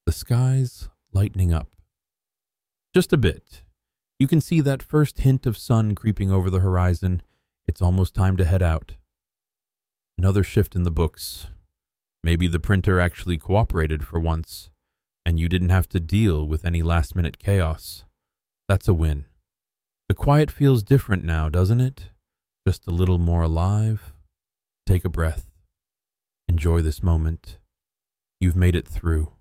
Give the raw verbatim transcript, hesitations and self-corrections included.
The sky's lightening up. Just a bit. You can see that first hint of sun creeping over the horizon. It's almost time to head out. Another shift in the books. Maybe the printer actually cooperated for once, and you didn't have to deal with any last-minute chaos. That's a win. The quiet feels different now, doesn't it? Just a little more alive. Take a breath. Enjoy this moment. You've made it through.